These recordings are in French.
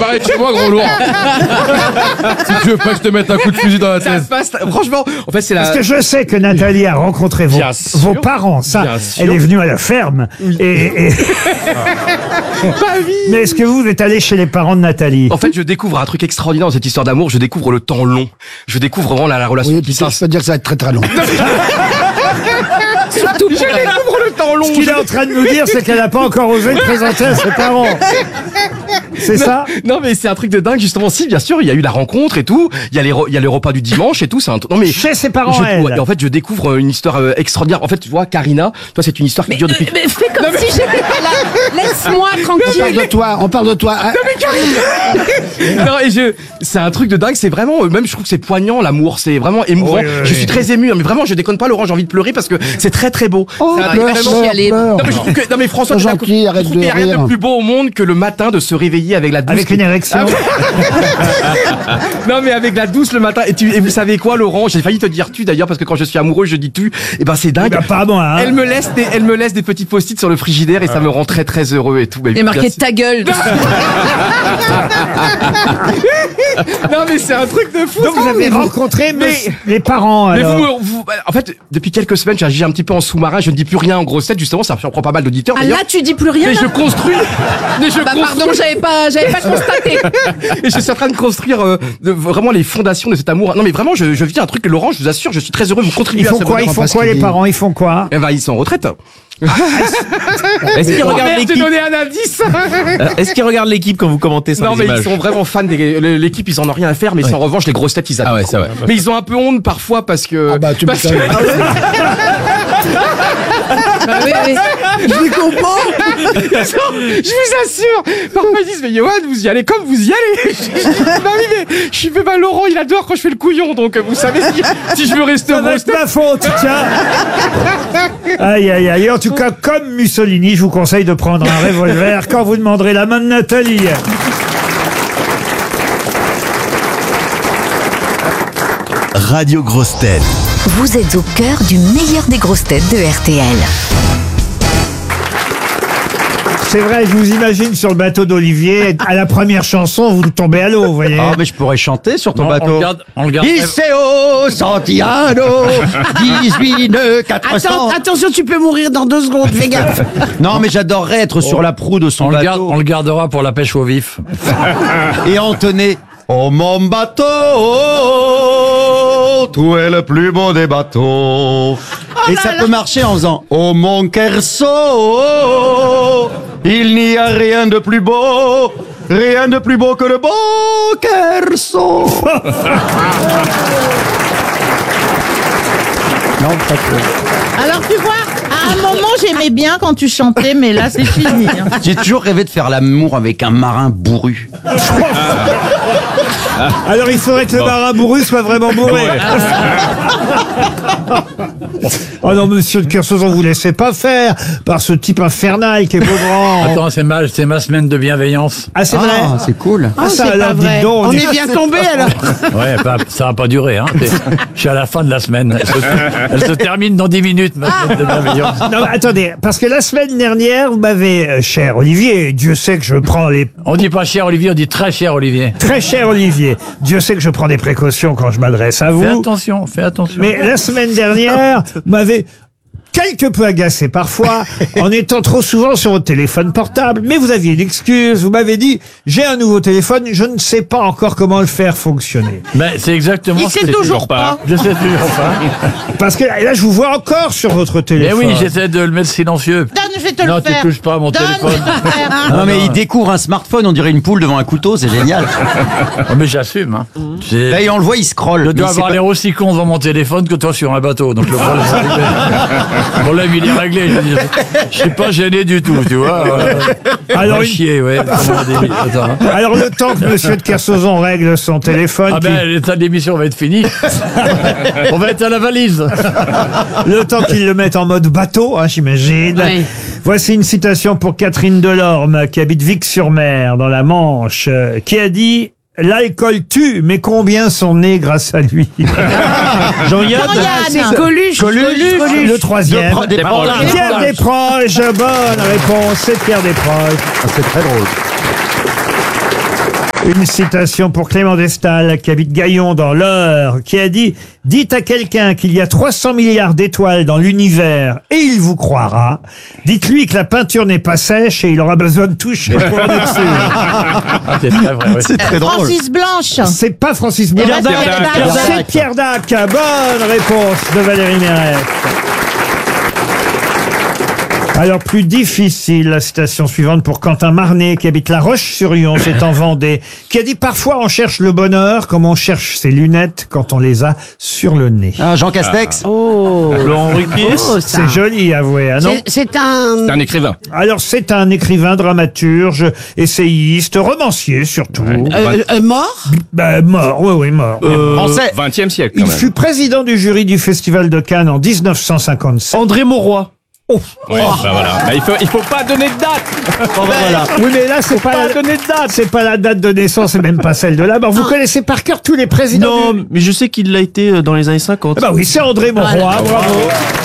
séparer de chez moi, gros lourd. Si tu veux pas que je te mette un coup de fusil dans la tête. Franchement, en fait, c'est la... Parce que je sais que Nathalie a rencontré vos parents, ça. Elle est venue à la ferme. Et... Mais est-ce que vous êtes allé chez les parents de Nathalie? En fait, je découvre un truc extraordinaire dans cette histoire d'amour. Je découvre le temps long. Je découvre vraiment la relation qui ça veut dire que ça va être très très long. Surtout je découvre le temps long. Ce qu'il est en train de nous dire, c'est qu'elle n'a pas encore osé le présenter à ses parents. C'est ça? Non, mais c'est un truc de dingue, justement. Si, bien sûr, il y a eu la rencontre et tout. Il y a les repas du dimanche et tout. C'est un... Non, mais chez ses parents, elle. En fait, je découvre une histoire extraordinaire. En fait, tu vois, Karina, toi, c'est une histoire qui dure depuis... Mais fais comme si j'étais pas là. Laisse-moi tranquille. On parle de toi. Non, mais Karina. Non, et c'est un truc de dingue. C'est vraiment, même, je trouve que c'est poignant, l'amour. C'est vraiment émouvant. Oui. Je suis très ému. Mais vraiment, je déconne pas, Laurent. J'ai envie de pleurer parce que c'est très, très beau. Oh, Non, pleure. mais je trouve que, non, mais François, je trouve qu'il n'y a rien de plus beau au monde que le matin de se réveiller avec la douce. Avec une érection. Non, mais avec la douce le matin. Et vous savez quoi, Laurent? J'ai failli te dire tu d'ailleurs, parce que quand je suis amoureux, je dis tu. Et ben, c'est dingue. Pas moi, hein. Elle me laisse des petits post-it sur le frigidaire et ça me rend très, très heureux et tout. Mais Et marqué ta gueule. Non, mais c'est un truc de fou. Donc vous avez rencontré les parents, Mais alors. en fait, depuis quelques semaines, j'ai un petit peu en sous-marin, je ne dis plus rien en grosse tête, justement, ça surprend pas mal d'auditeurs. Ah là, tu dis plus rien. Mais là je construis. Pardon, j'avais pas constaté. Et je suis en train de construire vraiment les fondations de cet amour. Non, mais vraiment, je vis un truc, Laurent, je vous assure, je suis très heureux de vous contribuer Ils à font ce quoi? bonheur. Ils font quoi, les parents? Ils font quoi? Eh ben, ils sont en retraite. Est-ce qu'ils regardent J'ai l'équipe donné un indice. Est-ce qu'ils regardent l'équipe quand vous commentez sur Non, les mais images? ils sont vraiment fans de l'équipe, ils en ont rien à faire, mais en revanche, les grosses têtes, ils adorent. Ah ouais, c'est vrai. Mais ils ont un peu honte parfois parce que... Ah bah, tu parce m'étonnes. Oui. Je comprends. Je vous assure, parfois ils disent mais Johan, vous y allez comme vous y allez. Bah oui, mais je suis pas Laurent, il adore quand je fais le couillon, donc vous savez si je veux rester Ça au va être ma faute, tiens. Aïe, aïe, aïe. En tout cas, comme Mussolini, je vous conseille de prendre un revolver quand vous demanderez la main de Nathalie. Radio Grosses Têtes. Vous êtes au cœur du meilleur des grosses têtes de RTL. C'est vrai, je vous imagine sur le bateau d'Olivier, à la première chanson, vous tombez à l'eau, vous voyez. Ah, mais je pourrais chanter sur ton bateau. On le garde. Iseo Santiano, 18 nœuds, 400. Attention, tu peux mourir dans 2 secondes, fais gaffe. Non, mais j'adorerais être sur la proue de son bateau. On le gardera pour la pêche au vif. Et entonner. Oh mon bateau, tu es le plus beau des bateaux. Et ça peut marcher en faisant oh mon Kerso, il n'y a rien de plus beau que le beau Kerso. Non, pas trop. Alors tu vois, à un moment j'aimais bien quand tu chantais, mais là c'est fini. J'ai toujours rêvé de faire l'amour avec un marin bourru. Alors il faudrait que le marin bourru soit vraiment bourré. Oh non, monsieur de Kersauzon, vous laissez pas faire par ce type infernal qui est beau grand. Attends, c'est ma semaine de bienveillance. Ah, c'est vrai? Ah, c'est cool. Ah, ça, c'est alors, pas dites vrai. donc, On est bien tombé alors. Ouais, ça va pas durer, hein. Je suis à la fin de la semaine. Elle se termine dans 10 minutes, ma semaine de bienveillance. Non, mais attendez, parce que la semaine dernière, vous m'avez, cher Olivier, Dieu sait que je prends les... On dit pas cher Olivier, on dit très cher Olivier. Très cher Olivier, Dieu sait que je prends des précautions quand je m'adresse à vous. Fais attention. Mais la semaine dernière, vous m'avez quelque peu agacé parfois en étant trop souvent sur votre téléphone portable. Mais vous aviez une excuse, vous m'avez dit j'ai un nouveau téléphone, je ne sais pas encore comment le faire fonctionner. Mais c'est exactement Il ce sait que toujours pas. Je sais toujours pas. Parce que là, je vous vois encore sur votre Mais téléphone. oui, j'essaie de le mettre silencieux. Donne, je vais te Non, le faire. tu touches pas à mon Donne, téléphone. je vais te le faire. Non, mais il découvre un smartphone, on dirait une poule devant un couteau, c'est génial. Oh, mais j'assume, hein. Là, et on le voit, il scrolle. Je Mais dois c'est avoir pas- l'air aussi con devant mon téléphone que toi sur un bateau. Donc le problème, c'est réglé. Le problème, il est réglé. Je suis pas gêné du tout, tu vois. Alors, Va chier, ouais. Attends, hein. Alors le temps que monsieur de Kersauzon règle son téléphone, Ah ben, l'état de l'émission va être fini. On va être à la valise. le temps qu'il le mette en mode bateau, hein, j'imagine. Oui. Voici une citation pour Catherine Delorme, qui habite Vic-sur-Mer, dans la Manche, qui a dit « L'alcool tue, mais combien sont nés grâce à lui ?» Jean-Yann. C'est Coluche. Le troisième. Desproges. Pierre Desproges, bonne réponse, c'est Pierre Desproges. Ah, c'est très drôle. Une citation pour Clément Destal, qui habite Gaillon dans l'Eure, qui a dit « Dites à quelqu'un qu'il y a 300 milliards d'étoiles dans l'univers et il vous croira. Dites-lui que la peinture n'est pas sèche et il aura besoin de toucher pour en être sûr. C'est très vrai, oui. C'est très drôle. Francis Blanche. » C'est pas Francis Blanche. Pierre Dac. C'est Pierre Dac. Bonne réponse de Valérie Mérès. Alors, plus difficile, la citation suivante pour Quentin Marnet, qui habite La Roche-sur-Yon, c'est en Vendée, qui a dit « Parfois, on cherche le bonheur comme on cherche ses lunettes quand on les a sur le nez. Ah, Jean Castex. Oh. Laurent Ruquier. Oh, » ça. C'est joli, avouez, hein, non? C'est un... un écrivain. Alors, c'est un écrivain, dramaturge, essayiste, romancier, surtout. mort. Mort, oui, mort. Français. 20e siècle, Il quand même. fut président du jury du Festival de Cannes en 1957. André Mauroy. Oh. Ouais, bah voilà. Bah, il faut pas donner de date. Voilà. Oui, mais là, c'est pas la donner de date. c'est pas la date de naissance et même pas celle de là. Bah, vous connaissez par cœur tous les présidents. Non, mais je sais qu'il l'a été dans les années 50. Bah oui, c'est André Mauroy, bravo.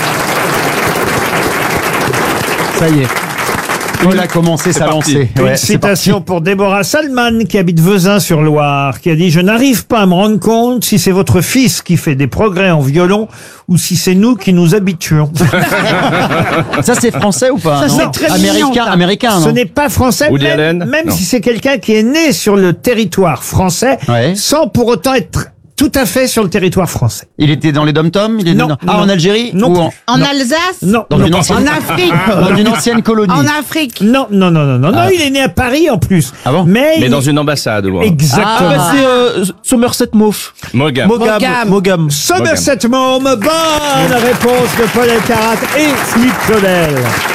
Ça y est. Il a commencé sa lancée. Une citation pour Déborah Salman, qui habite Vezin-sur-Loire, qui a dit « Je n'arrive pas à me rendre compte si c'est votre fils qui fait des progrès en violon ou si c'est nous qui nous habituons. Ça, c'est français ou pas? Ça, non c'est très mignon, ça. Américain, » Ce non? n'est pas français, Woody Allen même Non. si c'est quelqu'un qui est né sur le territoire français, Ouais. sans pour autant être tout à fait sur le territoire français. Il était dans les dom-toms? Il est Non, né non. en Algérie? Non Ou plus. En Alsace. Non, dans non, une ancienne... En Afrique. dans une ancienne colonie? En Afrique. non, non, il est né à Paris en plus. Ah bon? Mais Mais dans une ambassade, ou Exactement. C'est Somerset Mauve. Mogam. Mogam. Somerset Maugham, bonne réponse de Paul Elkarat et Philippe Claudel.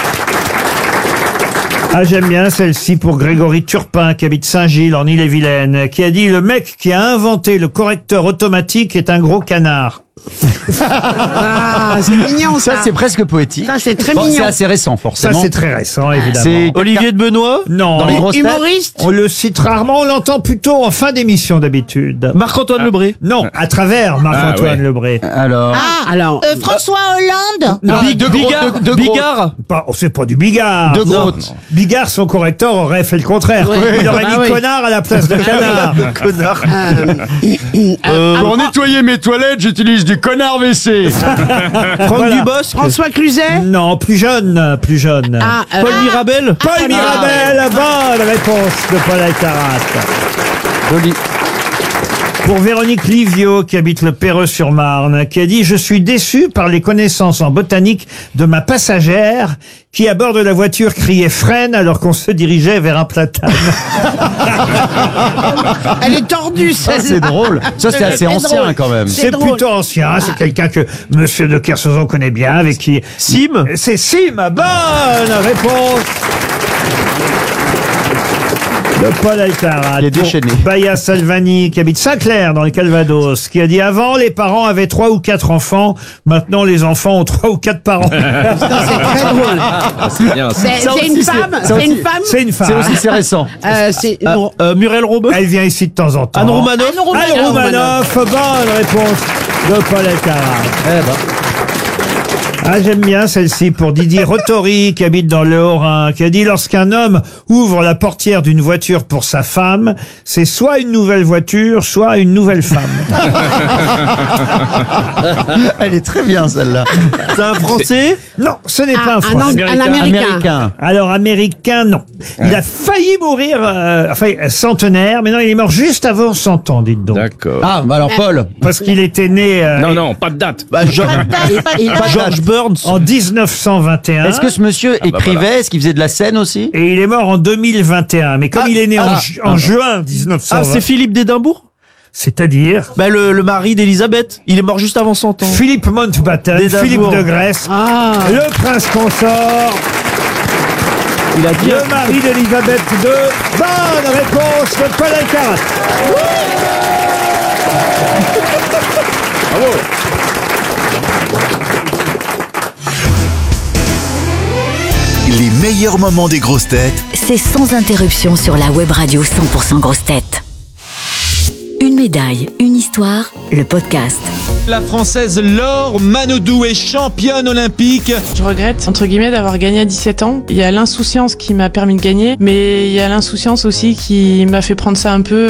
Ah, j'aime bien celle-ci pour Grégory Turpin, qui habite Saint-Gilles, en Ille-et-Vilaine, qui a dit « Le mec qui a inventé le correcteur automatique est un gros canard. » Ah, c'est mignon, ça. Ça, c'est presque poétique. Ça, c'est très Bon, mignon. c'est assez récent, Ça, forcément. c'est très récent, évidemment. C'est Olivier de Benoît. Non, dans les grosses têtes. Humoriste. on le cite rarement, on l'entend plutôt en fin d'émission d'habitude. Marc-Antoine Lebré. Non, à travers Marc-Antoine ouais. Lebré. Alors... Ah, Alors. François Hollande. Non, Bigard. de Bigard. pas, c'est pas du Bigard. De Non. Grotte. Bigard, son correcteur, aurait fait le contraire. Il aurait mis connard à la place de canard. Connard. Pour nettoyer mes toilettes, j'utilise du connard WC. Franck Voilà. Dubosc. François Cluzet. Non, plus jeune, plus jeune. Ah, Paul Mirabel. Paul Mirabel, bonne réponse de Paul Alcarat. Joli. Pour Véronique Livio, qui habite le Perreux-sur-Marne, qui a dit « Je suis déçu par les connaissances en botanique de ma passagère qui, à bord de la voiture, criait freine alors qu'on se dirigeait vers un platane. Elle est tordue, Ça, celle-là. c'est drôle. Ça, c'est assez ancien, drôle. quand même. » C'est drôle. plutôt ancien, c'est quelqu'un que Monsieur de Kersauzon connaît bien, avec qui... Sim. C'est Sim, bonne réponse de Paul Alcarat. Il est déchaîné. Pour Baya Salvani, qui habite Saint-Clair dans le Calvados, qui a dit « Avant, les parents avaient 3 ou 4 enfants, maintenant les enfants ont 3 ou 4 parents. » C'est très drôle. C'est bien. C'est Ça c'est aussi, une c'est- femme. ça C'est aussi- une femme. C'est une femme. C'est aussi, c'est récent. C'est non. Muriel Robin. Elle vient ici de temps en temps. Anne Romanoff. Anne Romanoff, bonne réponse de Paul Alcarat. Ah, j'aime bien celle-ci pour Didier Rotori, qui habite dans le Haut-Rhin, qui a dit « Lorsqu'un homme ouvre la portière d'une voiture pour sa femme, c'est soit une nouvelle voiture, soit une nouvelle femme. Elle est très bien, celle-là. C'est un Français. » Non, ce n'est pas un Un Français. Américain. Alors, américain, non. Il a failli mourir, centenaire, mais non, il est mort juste avant 100 ans, dites donc. D'accord. Ah, bah alors, Paul. Parce qu'il était né Non, pas de date. George Burns. en 1921. Est-ce que ce monsieur écrivait? Est-ce qu'il faisait de la scène aussi? Et il est mort en 2021. Mais comme il est né en juin 1920, Ah, c'est Philippe d'Édimbourg. c'est-à-dire Bah, le mari d'Elisabeth. Il est mort juste avant 100 ans. Philippe Mountbatten, D'Édimbourg. Philippe de Grèce, Ah. le prince consort, Il a dit. le mari d'Elisabeth II. Bonne réponse de Paul Alcarat. Les meilleurs moments des grosses têtes C'est sans interruption sur la web radio 100% grosses têtes. Une médaille, une histoire, le podcast. La Française Laure Manodou est championne olympique. Je regrette, entre guillemets, d'avoir gagné à 17 ans. Il y a l'insouciance qui m'a permis de gagner, mais il y a l'insouciance aussi qui m'a fait prendre ça un peu